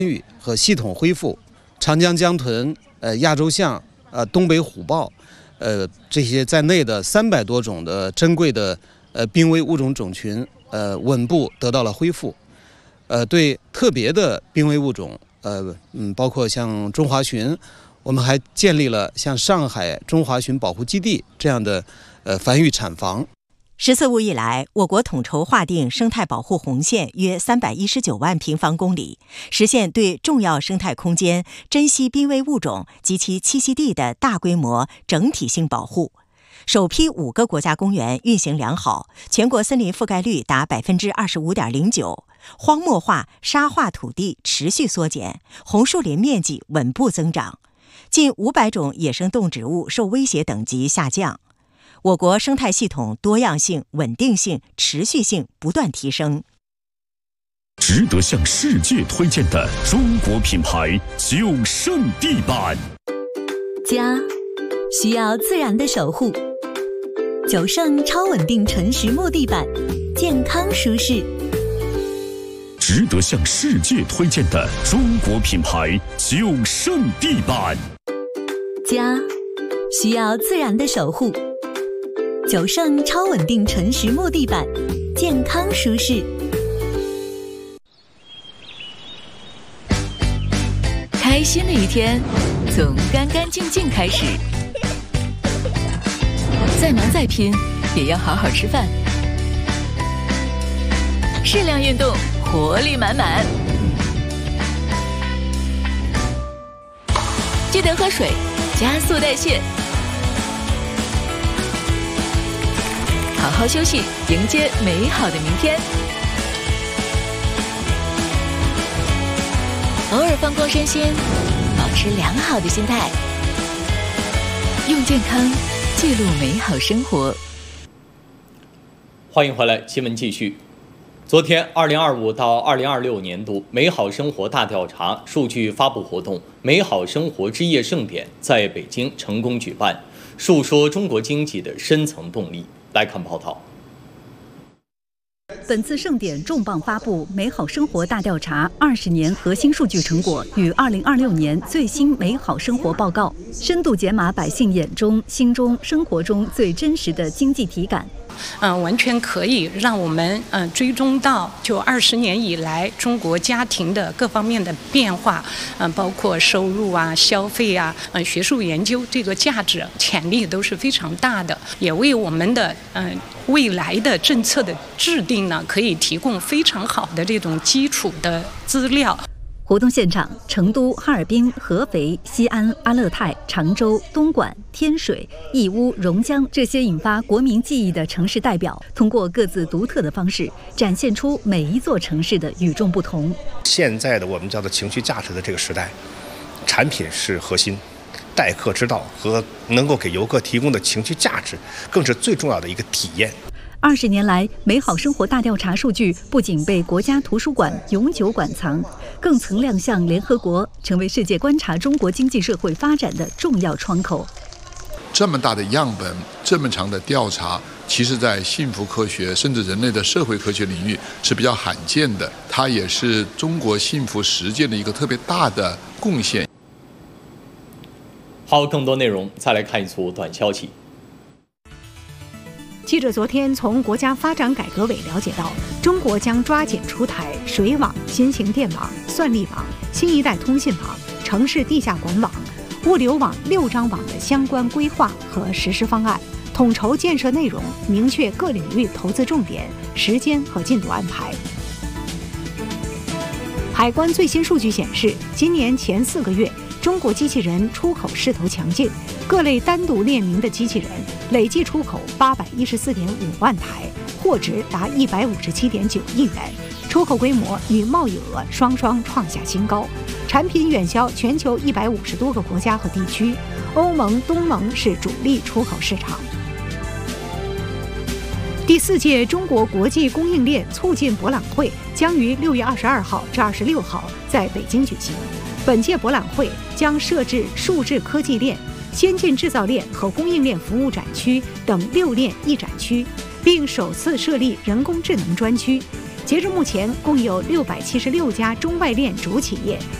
育和系统恢复，长江江豚、亚洲象、东北虎豹，这些在内的300多种的珍贵的濒危物种种群，稳步得到了恢复。对特别的濒危物种，包括像中华鲟，我们还建立了像上海中华鲟保护基地这样的繁育产房。 14五以来，我国统筹划定生态保护红线约319万平方公里，实现对重要生态空间、珍稀濒危物种及其栖息地的大规模整体性保护。首批5个国家公园运行良好，全国森林覆盖率达 25.09%， 荒漠化、沙化土地持续缩减，红树林面积稳步增长，近500种野生动植物受威胁等级下降。我国生态系统多样性、稳定性、持续性不断提升。 值得向世界推荐的中国品牌9胜地板。 家需要自然的守护，9胜超稳定纯实木地板，健康舒适。 值得向世界推荐的中国品牌9胜地板。 家需要自然的守护，9胜超稳定纯实木地板，健康舒适。 开心的一天从干干净净开始，再忙再拼也要好好吃饭，适量运动，活力满满。记得喝水，加速代谢。好好休息，迎接美好的明天。偶尔放空身心，保持良好的心态，用健康记录美好生活。 欢迎回来，新闻继续。昨天2025到2026年度美好生活大调查数据发布活动“美好生活之夜盛典”在北京成功举办，述说中国经济的深层动力。来看报道。 本次盛典重磅发布美好生活大调查20年核心数据成果与2026年最新美好生活报告，深度解码百姓眼中、心中、生活中最真实的经济体感。 完全可以让我们追踪到就20年以来中国家庭的各方面的变化，包括收入啊、消费啊、学术研究这个价值潜力都是非常大的，也为我们的未来的政策的制定呢，可以提供非常好的这种基础的资料。 活动现场，成都、哈尔滨、合肥、西安、阿勒泰、常州、东莞、天水、义乌、榕江这些引发国民记忆的城市代表，通过各自独特的方式，展现出每一座城市的与众不同。 现在的我们叫做情绪价值的这个时代，产品是核心，待客之道和能够给游客提供的情绪价值，更是最重要的一个体验。 20年来，美好生活大调查数据不仅被国家图书馆永久馆藏，更曾亮相联合国，成为世界观察中国经济社会发展的重要窗口。 这么大的样本，这么长的调查，其实在幸福科学甚至人类的社会科学领域是比较罕见的，它也是中国幸福实践的一个特别大的贡献。 好，更多内容再来看一组短消息。 记者昨天从国家发展改革委了解到，中国将抓紧出台水网、新型电网、算力网、新一代通信网、城市地下管网、物流网6张网的相关规划和实施方案，统筹建设内容，明确各领域投资重点、时间和进度安排。海关最新数据显示，今年前4个月，中国机器人出口势头强劲，各类单独列明的机器人累计出口814.5万台，货值达157.9亿元，出口规模与贸易额双双创下新高，产品远销全球150多个国家和地区，欧盟、东盟是主力出口市场。第4届中国国际供应链促进博览会将于6月22号至26号在北京举行。本届博览会将设置数字科技链、先进制造链和供应链服务展区等6链一展区，并首次设立人工智能专区， 截至目前，共有676家中外链主企业